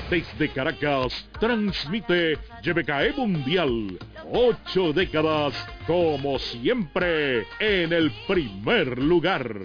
Desde Caracas, transmite YBKE Mundial. 8 décadas, como siempre, en el primer lugar.